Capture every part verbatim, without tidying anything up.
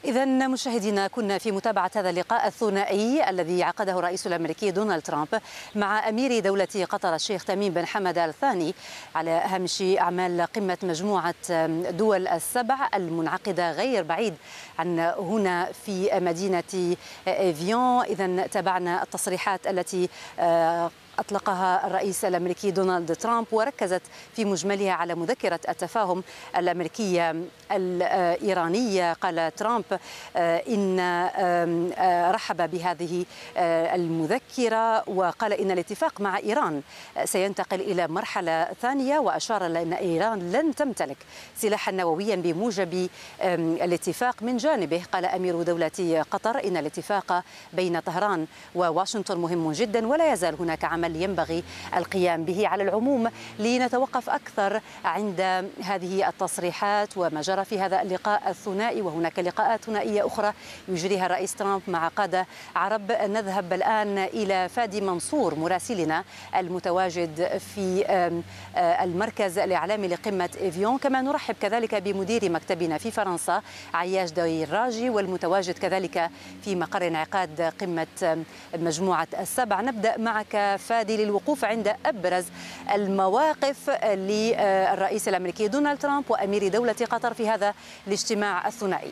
إذا مشاهدينا، كنا في متابعة هذا اللقاء الثنائي الذي عقده الرئيس الأمريكي دونالد ترامب مع أمير دولة قطر الشيخ تميم بن حمد آل ثاني على هامش أعمال قمة مجموعة دول السبع المنعقدة غير بعيد عن هنا في مدينة إيفيون. إذا تابعنا التصريحات التي أطلقها الرئيس الأمريكي دونالد ترامب، وركزت في مجملها على مذكرة التفاهم الأمريكية الإيرانية. قال ترامب إن رحب بهذه المذكرة، وقال إن الاتفاق مع إيران سينتقل إلى مرحلة ثانية، وأشار إلى أن إيران لن تمتلك سلاحا نوويا بموجب الاتفاق. من جانبه قال أمير دولة قطر إن الاتفاق بين طهران وواشنطن مهم جدا، ولا يزال هناك عمل ينبغي القيام به. على العموم، لنتوقف أكثر عند هذه التصريحات وما جرى في هذا اللقاء الثنائي، وهناك لقاءات ثنائية أخرى يجريها الرئيس ترامب مع قادة عرب. نذهب الآن إلى فادي منصور مراسلنا المتواجد في المركز الإعلامي لقمة إيفيون، كما نرحب كذلك بمدير مكتبنا في فرنسا عياش ديراجي، والمتواجد كذلك في مقر انعقاد قمة مجموعة السبع. نبدأ معك فادي للوقوف عند أبرز المواقف للرئيس الأمريكي دونالد ترامب وأمير دولة قطر في هذا الاجتماع الثنائي.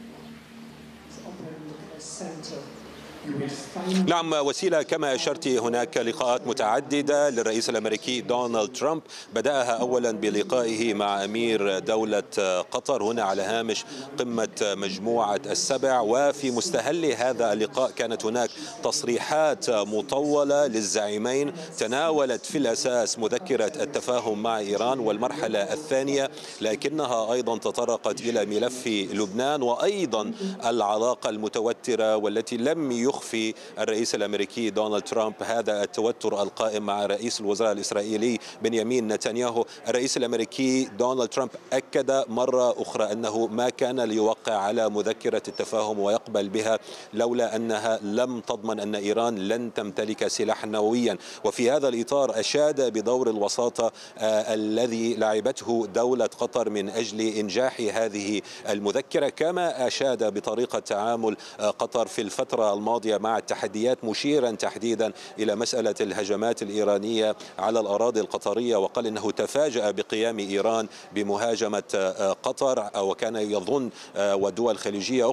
نعم وسيلة، كما أشرت هناك لقاءات متعددة للرئيس الأمريكي دونالد ترامب، بدأها أولا بلقائه مع أمير دولة قطر هنا على هامش قمة مجموعة السبع. وفي مستهل هذا اللقاء كانت هناك تصريحات مطولة للزعيمين تناولت في الأساس مذكرة التفاهم مع إيران والمرحلة الثانية، لكنها أيضا تطرقت إلى ملف لبنان وأيضا العلاقة المتوترة والتي لم يخفي في الرئيس الأمريكي دونالد ترامب هذا التوتر القائم مع رئيس الوزراء الإسرائيلي بنيامين نتنياهو. الرئيس الأمريكي دونالد ترامب أكد مرة أخرى أنه ما كان ليوقع على مذكرة التفاهم ويقبل بها لولا أنها لم تضمن أن إيران لن تمتلك سلاحا نوويا. وفي هذا الإطار أشاد بدور الوساطة آه الذي لعبته دولة قطر من أجل إنجاح هذه المذكرة، كما أشاد بطريقة تعامل آه قطر في الفترة الماضية مع التحديات، مشيرا تحديدا إلى مسألة الهجمات الإيرانية على الأراضي القطرية، وقال إنه تفاجأ بقيام إيران بمهاجمة قطر، وكان يظن ودول خليجية